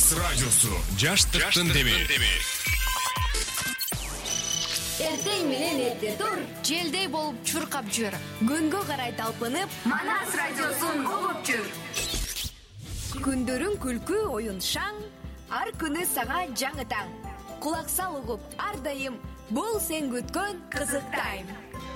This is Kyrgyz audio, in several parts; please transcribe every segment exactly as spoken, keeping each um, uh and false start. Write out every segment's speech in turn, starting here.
Манас радиосу жаштыктын деби. Эртең менен эрте тур, желдей болуп чуркап жүр. Күнгө карай талпынып, Манас радиосун угуп жүр. Күндөрүң күлкү, оюн шаң, ар күнү сага жаңы таң. Кулак сал угуп, ар дайым бул сен күткөн кызык тайм.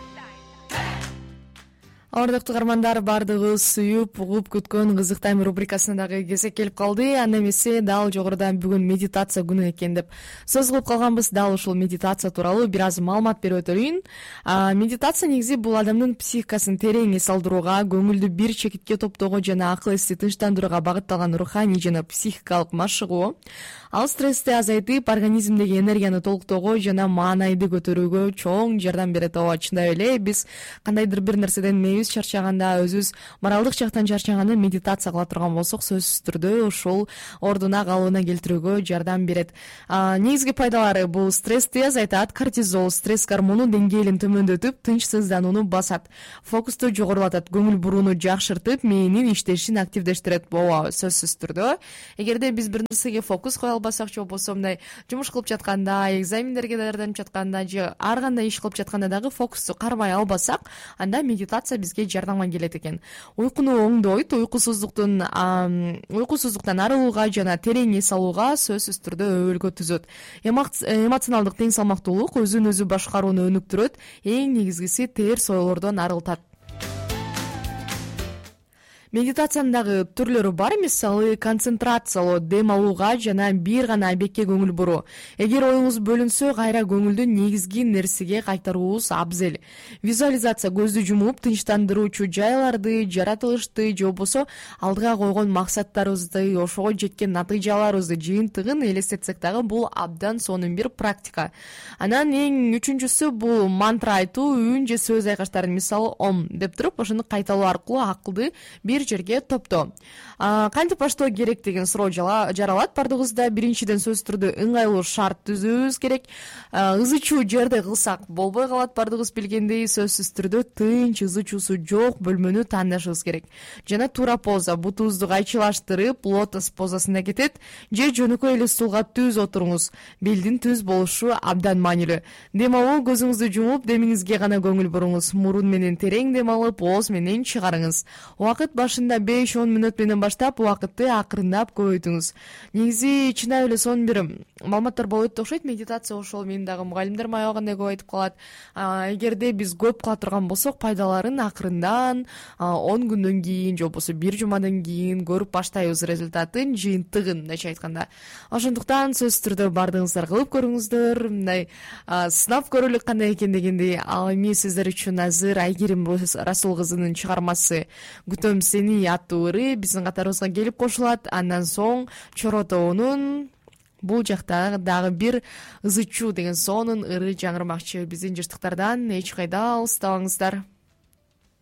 Ордуктуу каармандар, баардыгыбыз сүйүп, угуп күткөн кызык тайм рубрикасына дагы кезек келип калды. Анда эмесе дал жогоруда бүгүн медитация күнү экен деп сөз кылып калганбыз. Дал ушул медитация тууралуу бир аз маалымат берип өтөлүйүн. Медитация негизи бул адамдын психикасын терең эс алдырууга, көңүлдү бир чекитке топтоого жана акыл эсти тынчтандырууга багытталган руханий жана психикалык машыгуу. Ал стрессти азайтып, организмдеги энергияны толуктоого жана маанайды көтөрүүгө чоң жардам берет. Ооба, чындап эле биз кандайдыр бир нерседен мээбиз чарчаганда, өзүбүз моралдык жактан чарчаганда медитация кыла турган болсок, сөзсүз түрдө ушул ордуна калыбына келтирүүгө жардам берет. Негизги пайдалары бул стрессти азайтат, кортизол, стресс гормону деңгээлин төмөндөтүп, тынчсызданууну басат, фокусту жогорулатат, көңүл бурууну жакшыртып, мээнин иштешин активдештирет. Ооба, сөзсүз түрдө. Эгерде биз бир нерсеге фокус кое албасак, же болбосо мындай жумуш кылып жатканда, экзамендерге даярданып жатканда же ар кандай иш кылып жатканда дагы фокусту кармай албасак, анда медитация бизге жардамга келет экен. Уйкуну оңдойт, уйкусуздуктун уйкусуздуктан арылууга жана терең эс алууга сөзсүз түрдө өбөлгө түзөт. Эмоционалдык тең салмактуулук өзүн өзү башкарууну өнүктүрөт, эң негизгиси терс ойлордон арылтат. Медитациянын дагы түрлөрү бар. Мисалы, концентрациялоо, дем алууга жана бир гана объектке көңүл буруу. Эгер оюңуз бөлүнсө, кайра көңүлдү негизги нерсеге кайтарууңуз абзел. Визуализация, көздү жумуп, тынчтандыруучу жайларды, жаратылышты же болбосо алдыга койгон максаттарыбызды, ошого жеткен натыйжаларыбызды жыйынтыгын элестетсек дагы бул абдан сонун бир практика. Анан эң үчүнчүсү бул мантра айтуу, үн же сөз айкаштарын, мисалы ом деп туруп, ошону кайталоо аркылуу акылды бир жерге топтоо. Кантип баштоо керек деген суроо жаралат бардыгыбызда. Биринчиден сөз түрдө ыңгайлуу шарт түзүүбүз керек. Ызы чуу жерде кылсак болбой калат, бардыгыбыз билгендей. Сөзсүз түрдө тынч, ызы чуусу жок бөлмөнү тандашыбыз керек. Жана туура поза, бутубузду кайчылаштырып, лотос позасына кетет, же жөнөкөй эле стулга түз отуруңуз. Белдин түз болушу абдан маанилүү. Дем алуу, көзүңүздү жумуп, демиңизге гана көңүл буруңуз. Мурун менен терең дем алып, ооз менен чыгарыңыз. Убакыт башында беш он мүнөт менен баштап, убакытты акырындап көбөйтүңүз. Негизи чындап эле сонун бир маалыматтар болот деп окшойт. Медитация ошол менин дагы мугалимдерим аябагандай көп айтып калат. Эгерде биз көп кыла турган болсок, пайдаларын акырындан он күндөн кийин же болбосо бир жумадан кийин көрүп баштайбыз результатын, жыйынтыгын мындайча айтканда. Ошондуктан сөзсүз түрдө бардыгыңыздар кылып көрүңүздөр. Мындай сынап көрөлүк кандай экен дегендей. Ал эми сиздер үчүн азыр Айгерим Расул кызынын чыгармасы «Күтөм сени» аттуу ыры биздин катарыбызга келип кошулат. Андан соң Чоротобунун бул жакта дагы бир ызы чуу деген сонун ыры жаңырмакчы. Биздин жыштыктардан эч кайда алыстабаңыздар.